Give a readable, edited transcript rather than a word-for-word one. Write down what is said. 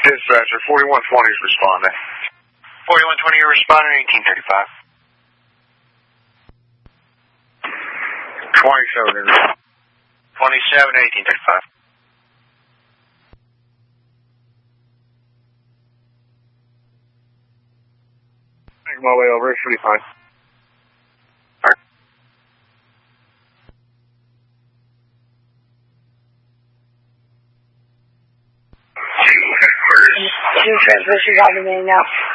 Dispatcher, 4120 is responding. 4120, you're responding, 1835. 27, 27, 1835. Making my way over, it should be fine. Two transmissions on the main now.